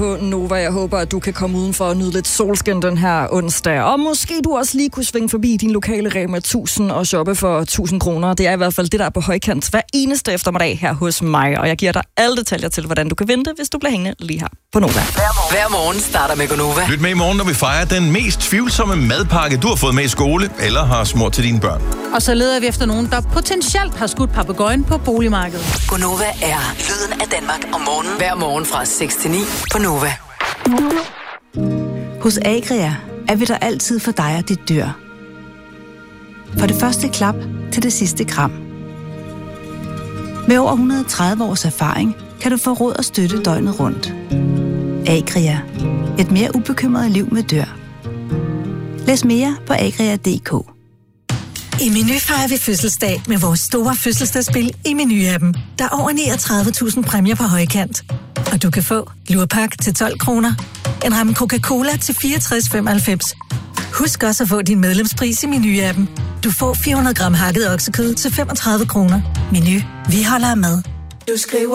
På Nova. Jeg håber, at du kan komme udenfor og nyde lidt solskin den her onsdag. Og måske du også lige kunne svinge forbi din lokale Rema 1000 og shoppe for 1000 kroner. Det er i hvert fald det, der er på højkant hver eneste eftermiddag her hos mig. Og jeg giver dig alle detaljer til, hvordan du kan vente, hvis du bliver hængende lige her på Nova. Hver morgen starter med Gonova. Lyt med i morgen, når vi fejrer den mest tvivlsomme madpakke, du har fået med i skole eller har smurt til dine børn. Og så leder vi efter nogen, der potentielt har skudt papegøjen på boligmarkedet. Gonova er lyden af Danmark om morgenen. Hver morgen fra 6 til 9 på Nova. Hos Agria er vi der altid for dig og dit dyr. For det første klap til det sidste kram. Med over 130 års erfaring kan du få råd og støtte døgnet rundt. Agria. Et mere ubekymret liv med dyr. Læs mere på agria.dk. I Meny fejrer vi fødselsdag med vores store fødselsdagsspil i Meny-appen. Der er over 39.000 præmier på højkant. Og du kan få lurpak til 12 kroner, en ramme Coca-Cola til 64,95. Husk også at få din medlemspris i Meny-appen. Du får 400 gram hakket oksekød til 35 kroner. Meny. Vi holder med. Du skriver